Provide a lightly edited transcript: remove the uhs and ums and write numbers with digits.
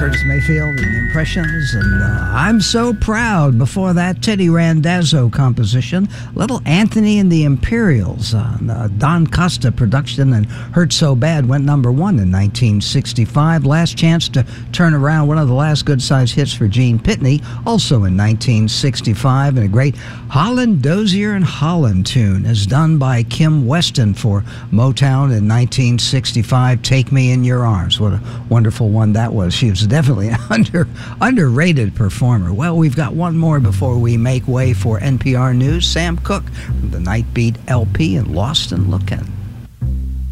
Curtis Mayfield and the Impressions, and I'm So Proud. Before that, Teddy Randazzo composition, Little Anthony and the Imperials, Don Costa production, and Hurt So Bad went number one in 1965. Last Chance to Turn Around, one of the last good-sized hits for Gene Pitney, also in 1965, and a great Holland Dozier and Holland tune is done by Kim Weston for Motown in 1965, Take Me in Your Arms. What a wonderful one that was. She was definitely an underrated performer. Well, we've got one more before we make way for NPR News. Sam Cooke from the Night Beat LP and Lost and Lookin'.